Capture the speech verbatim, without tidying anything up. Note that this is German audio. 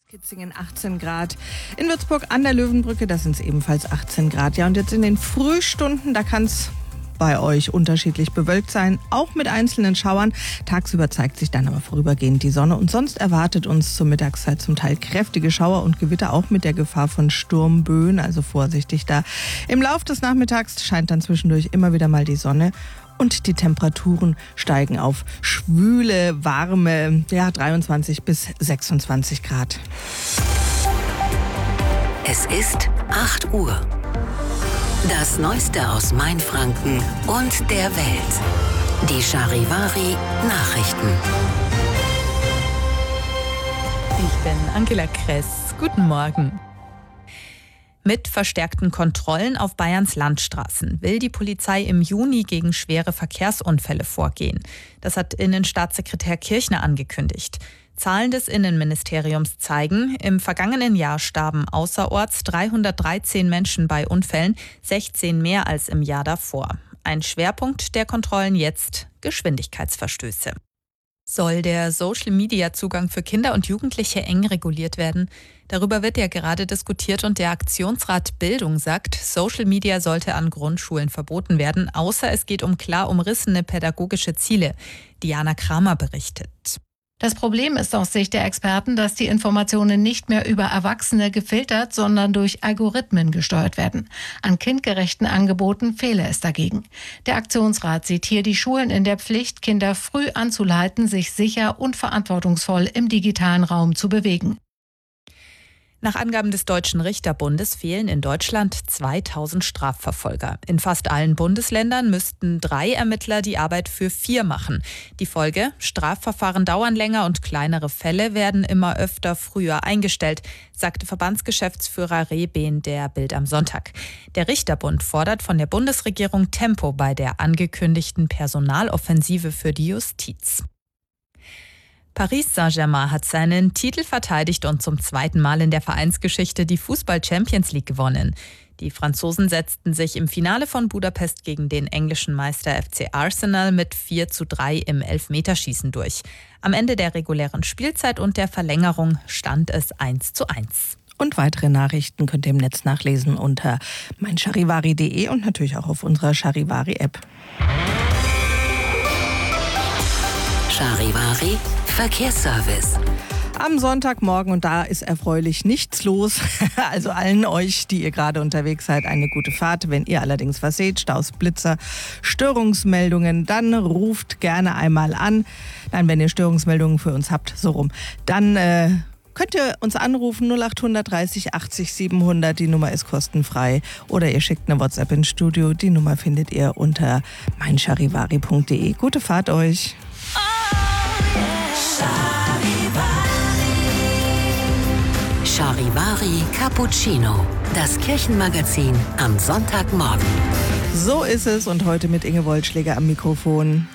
Kitzingen achtzehn Grad. In Würzburg an der Löwenbrücke, das sind es ebenfalls achtzehn Grad. Ja, und jetzt in den Frühstunden, da kann es bei euch unterschiedlich bewölkt sein, auch mit einzelnen Schauern. Tagsüber zeigt sich dann aber vorübergehend die Sonne und sonst erwartet uns zur Mittagszeit zum Teil kräftige Schauer und Gewitter, auch mit der Gefahr von Sturmböen, also vorsichtig da. Im Lauf des Nachmittags scheint dann zwischendurch immer wieder mal die Sonne. Und die Temperaturen steigen auf schwüle, warme, ja, dreiundzwanzig bis sechsundzwanzig Grad. Es ist acht Uhr. Das Neueste aus Mainfranken und der Welt. Die Charivari Nachrichten. Ich bin Angela Kress. Guten Morgen. Mit verstärkten Kontrollen auf Bayerns Landstraßen will die Polizei im Juni gegen schwere Verkehrsunfälle vorgehen. Das hat Innenstaatssekretär Kirchner angekündigt. Zahlen des Innenministeriums zeigen, im vergangenen Jahr starben außerorts dreihundertdreizehn Menschen bei Unfällen, sechzehn mehr als im Jahr davor. Ein Schwerpunkt der Kontrollen jetzt: Geschwindigkeitsverstöße. Soll der Social-Media-Zugang für Kinder und Jugendliche eng reguliert werden? Darüber wird ja gerade diskutiert und der Aktionsrat Bildung sagt, Social Media sollte an Grundschulen verboten werden, außer es geht um klar umrissene pädagogische Ziele. Diana Kramer berichtet. Das Problem ist aus Sicht der Experten, dass die Informationen nicht mehr über Erwachsene gefiltert, sondern durch Algorithmen gesteuert werden. An kindgerechten Angeboten fehle es dagegen. Der Aktionsrat sieht hier die Schulen in der Pflicht, Kinder früh anzuleiten, sich sicher und verantwortungsvoll im digitalen Raum zu bewegen. Nach Angaben des Deutschen Richterbundes fehlen in Deutschland zweitausend Strafverfolger. In fast allen Bundesländern müssten drei Ermittler die Arbeit für vier machen. Die Folge: Strafverfahren dauern länger und kleinere Fälle werden immer öfter früher eingestellt, sagte Verbandsgeschäftsführer Rehbehn der Bild am Sonntag. Der Richterbund fordert von der Bundesregierung Tempo bei der angekündigten Personaloffensive für die Justiz. Paris Saint-Germain hat seinen Titel verteidigt und zum zweiten Mal in der Vereinsgeschichte die Fußball-Champions League gewonnen. Die Franzosen setzten sich im Finale von Budapest gegen den englischen Meister F C Arsenal mit vier zu drei im Elfmeterschießen durch. Am Ende der regulären Spielzeit und der Verlängerung stand es eins zu eins. Und weitere Nachrichten könnt ihr im Netz nachlesen unter mein charivari punkt de und natürlich auch auf unserer Charivari-App. Charivari Verkehrsservice. Am Sonntagmorgen, und da ist erfreulich nichts los. Also allen euch, die ihr gerade unterwegs seid, eine gute Fahrt. Wenn ihr allerdings was seht, Staus, Blitzer, Störungsmeldungen, dann ruft gerne einmal an. Nein, wenn ihr Störungsmeldungen für uns habt, so rum, dann äh, könnt ihr uns anrufen, null acht dreißig achtzig siebenhundert, die Nummer ist kostenfrei. Oder ihr schickt eine WhatsApp ins Studio, die Nummer findet ihr unter mein charivari punkt de. Gute Fahrt euch! Charivari Cappuccino, das Kirchenmagazin am Sonntagmorgen. So ist es, und heute mit Inge Wollschläger am Mikrofon.